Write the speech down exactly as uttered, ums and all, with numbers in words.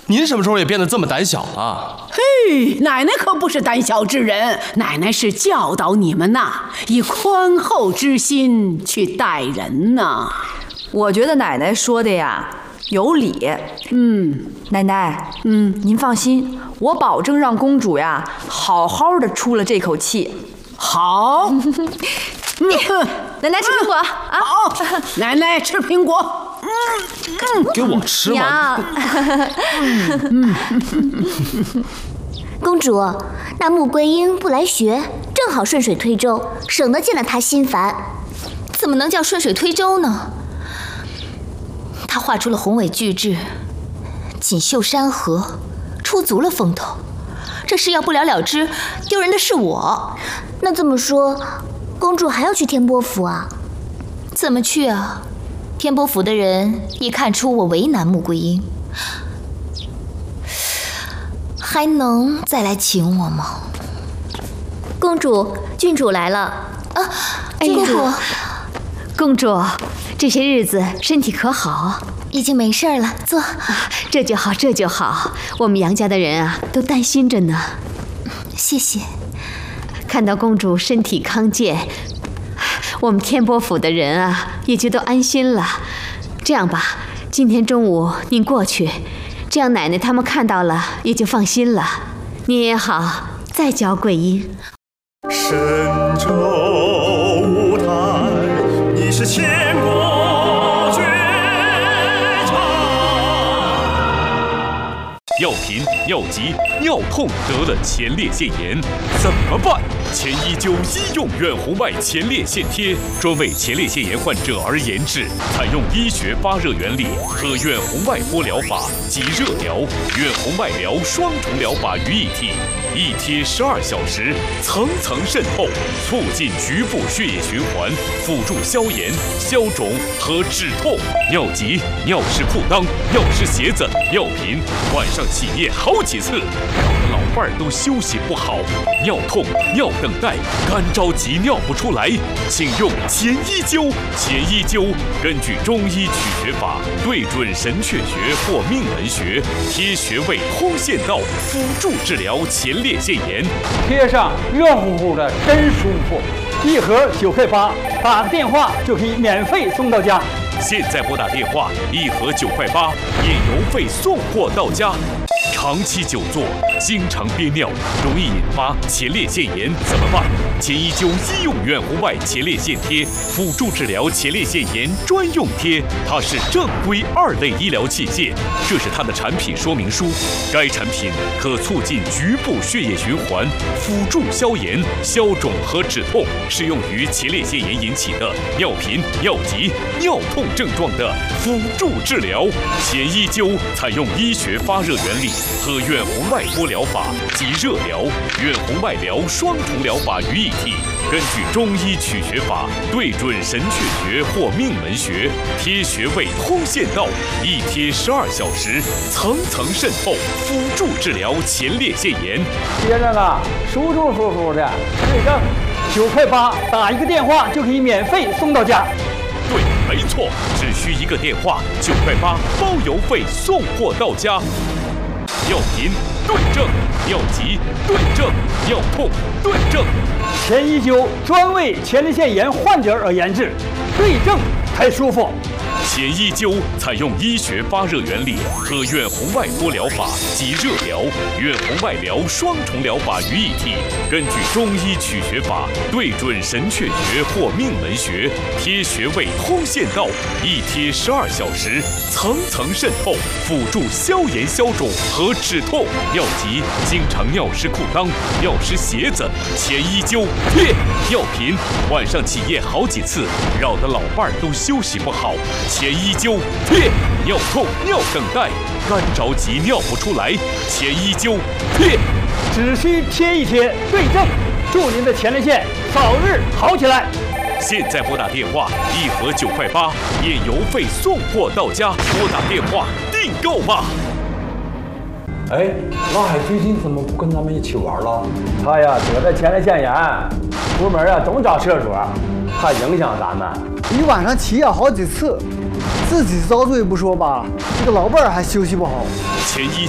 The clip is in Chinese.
您什么时候也变得这么胆小了？ 嘿，奶奶可不是胆小之人，奶奶是教导你们呐，以宽厚之心去待人呐。 我觉得奶奶说的呀有理。 嗯， 奶奶， 嗯， 您放心，我保证让公主呀好好的出了这口气。 好。 奶奶吃苹果啊！ 好，奶奶吃苹果。嗯嗯，给我吃嘛。 公主，那穆桂英不来学，正好顺水推舟，省得见了她心烦。 怎么能叫顺水推舟呢？她画出了宏伟巨制，锦绣山河，出足了风头。这事要不了了之，丢人的是我。 那这么说，公主还要去天波府啊？ 怎么去啊？天波府的人一看出我为难穆桂英，还能再来请我吗？ 公主，郡主来了啊！郡主，哎、 公主，这些日子身体可好？ 已经没事了，坐、啊。 这就好，这就好。我们杨家的人啊，都担心着呢。 谢谢。 看到公主身体康健，我们天波府的人啊，也就都安心了。这样吧，今天中午您过去，这样奶奶他们看到了也就放心了。您也好再教桂英。 神州舞台，你是千古绝唱。 尿频、尿急、尿痛得了前列腺炎怎么办？前一灸医用远红外前列腺贴，专为前列腺炎患者而研制，采用医学发热原理和远红外波疗法及热疗、远红外疗双重疗法于一体，一贴十二小时，层层渗透，促进局部血液循环，辅助消炎、消肿和止痛。尿急、尿湿裤裆、尿湿鞋子、尿频，晚上起夜好几次，搞得老伴儿都休息不好。尿痛、尿等待、干着急尿不出来，请用前一灸。前一灸根据中医取穴法，对准神阙穴或命门穴，贴穴位通线道，辅助治疗前列腺炎。 贴上热乎乎的，真舒服。一盒九块八，打个电话就可以免费送到家。 现在拨打电话，一盒九块八，免邮费送货到家。长期久坐，经常憋尿，容易引发前列腺炎，怎么办？前一灸医用远红外前列腺贴，辅助治疗前列腺炎专用贴，它是正规二类医疗器械，这是它的产品说明书。该产品可促进局部血液循环，辅助消炎、消肿和止痛，适用于前列腺炎引起的尿频、尿急、尿痛症状的辅助治疗。前一灸采用医学发热原理和远红外波疗法及热疗、远红外疗双重疗法于一体，根据中医取穴法，对准神阙穴或命门穴，贴穴位通线道，一贴十二小时，层层渗透，辅助治疗前列腺炎。 贴上啊，舒舒服服的，对症，九块八，打一个电话就可以免费送到家。 对，没错，只需一个电话，九块八，包邮费送货到家。尿频对症，尿急对症，尿痛对症。 前一灸专为前列腺炎患者而研制，对症才舒服。 前一灸采用医学发热原理和远红外波疗法及热疗、远红外疗双重疗法于一体，根据中医取穴法，对准神阙穴或命门穴，贴穴位通线道，一贴十二小时，层层渗透，辅助消炎消肿和止痛。尿急、经常尿湿裤裆、尿湿鞋子，前一灸贴。尿频，晚上起夜好几次，扰得老伴儿都休息不好。前一灸贴。尿痛、尿等待、干着急尿不出来，前一灸贴。 只需贴一贴，对症，祝您的前列腺早日好起来。 现在拨打电话，一盒九块八，免邮费送货到家。拨打电话订购吧。 哎，老海最近怎么不跟咱们一起玩了？ 他呀得了前列腺炎，出门啊总找厕所，怕影响咱们。 一晚上起夜好几次，自己遭罪不说吧，这个老伴儿还休息不好。 前一